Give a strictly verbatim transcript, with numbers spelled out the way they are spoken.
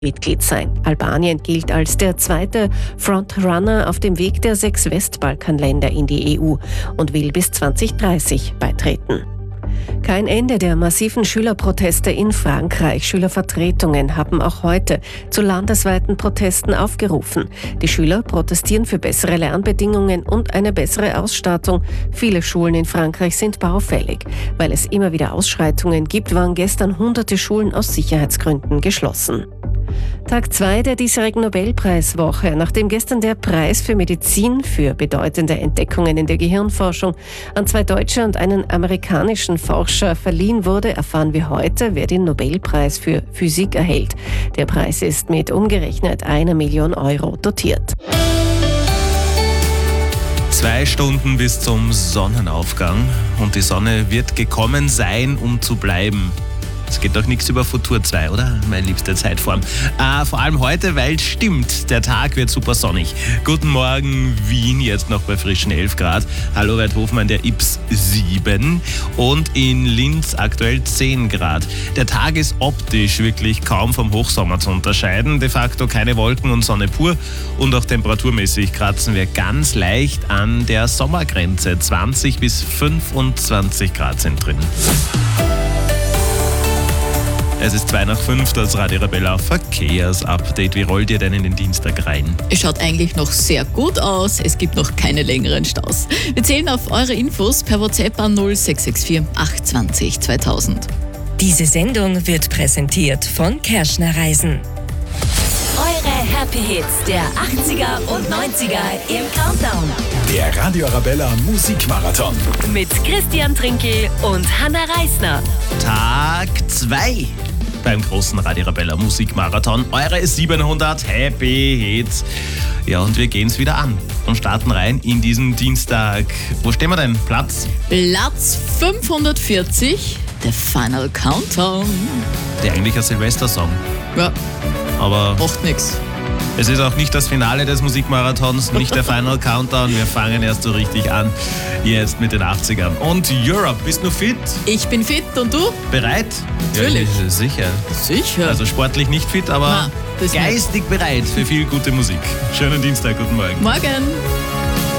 Mitglied sein. Albanien gilt als der zweite Frontrunner auf dem Weg der sechs Westbalkanländer in die E U und will bis zwanzig dreißig beitreten. Kein Ende der massiven Schülerproteste in Frankreich. Schülervertretungen haben auch heute zu landesweiten Protesten aufgerufen. Die Schüler protestieren für bessere Lernbedingungen und eine bessere Ausstattung. Viele Schulen in Frankreich sind baufällig. Weil es immer wieder Ausschreitungen gibt, waren gestern hunderte Schulen aus Sicherheitsgründen geschlossen. Tag zwei der diesjährigen Nobelpreiswoche. Nachdem gestern der Preis für Medizin für bedeutende Entdeckungen in der Gehirnforschung an zwei deutsche und einen amerikanischen Forscher verliehen wurde, erfahren wir heute, wer den Nobelpreis für Physik erhält. Der Preis ist mit umgerechnet einer Million Euro dotiert. Zwei Stunden bis zum Sonnenaufgang und die Sonne wird gekommen sein, um zu bleiben. Es geht doch nichts über Futur zwei, oder? Meine liebste Zeitform. Äh, vor allem heute, weil es stimmt, der Tag wird super sonnig. Guten Morgen Wien, jetzt noch bei frischen elf Grad. Hallo Weidhofen der Ips sieben und in Linz aktuell zehn Grad. Der Tag ist optisch wirklich kaum vom Hochsommer zu unterscheiden. De facto keine Wolken und Sonne pur. Und auch temperaturmäßig kratzen wir ganz leicht an der Sommergrenze. zwanzig bis fünfundzwanzig Grad sind drin. Es ist zwei nach fünf, das Radio Arabella Verkehrsupdate. Wie rollt ihr denn in den Dienstag rein? Es schaut eigentlich noch sehr gut aus. Es gibt noch keine längeren Staus. Wir zählen auf eure Infos per WhatsApp an null sechs sechs vier acht zwei null zweitausend. Diese Sendung wird präsentiert von Kerschner Reisen. Eure Happy Hits der achtziger und neunziger im Countdown. Der Radio Arabella Musikmarathon. Mit Christian Trinkel und Hanna Reisner. Tag zwei beim großen Radio Arabella Musikmarathon. Eure siebenhundert Happy Hits. Ja, und wir gehen es wieder an und starten rein in diesen Dienstag. Wo stehen wir denn? Platz? Platz fünfhundertvierzig, der Final Countdown. Der eigentliche Silvester-Song. Ja. Aber macht nix. Es ist auch nicht das Finale des Musikmarathons, nicht der Final Countdown. Wir fangen erst so richtig an, jetzt mit den achtzigern. Und Europe, bist du fit? Ich bin fit und du? Bereit? Natürlich. Ja, sicher. Sicher. Also sportlich nicht fit, aber Na, geistig bereit für viel gute Musik. Schönen Dienstag, guten Morgen. Morgen.